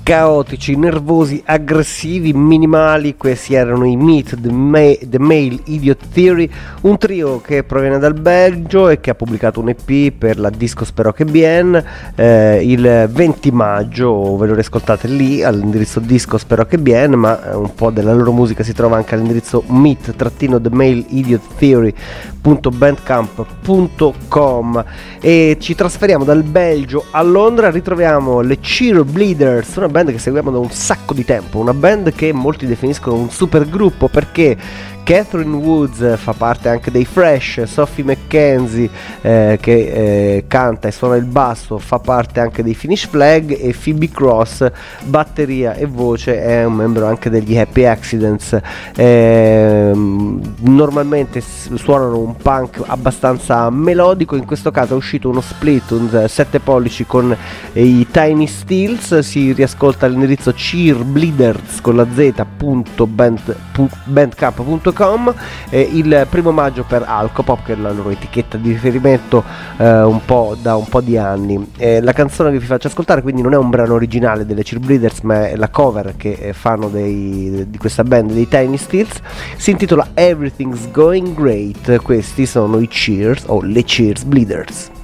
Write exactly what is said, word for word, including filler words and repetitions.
caotici, nervosi, aggressivi, minimali. Questi erano i Meet the, Ma- the Male Idiot Theory, un trio che proviene dal Belgio e che ha pubblicato un E P per la Disco Spero che Bien eh, il venti maggio. Ve lo riascoltate lì all'indirizzo Disco Spero che Bien, ma un po' della loro musica si trova anche all'indirizzo meet the male idiot theory punto bandcamp punto com. E ci trasferiamo dal Belgio a Londra, ritroviamo le Cheerbleeders, una band che seguiamo da un sacco di tempo, una band che molti definiscono un super gruppo perché Catherine Woods fa parte anche dei Fresh, Sophie McKenzie eh, che eh, canta e suona il basso fa parte anche dei Finnish Flag, e Phoebe Cross, batteria e voce, è un membro anche degli Happy Accidents. Eh, normalmente suonano un punk abbastanza melodico, in questo caso è uscito uno split, un sette pollici con i Tiny Steels. Si riascolta all'indirizzo cheerbleeders con la z.bandcamp punto com. Eh, il primo maggio per Alcopop, che è la loro etichetta di riferimento eh, un po' da un po' di anni. Eh, la canzone che vi faccio ascoltare quindi non è un brano originale delle Cheerbleeders, ma è la cover che eh, fanno dei, di questa band, dei Tiny Steels. Si intitola Everything's Going Great. Questi sono i Cheers o le Cheerbleeders.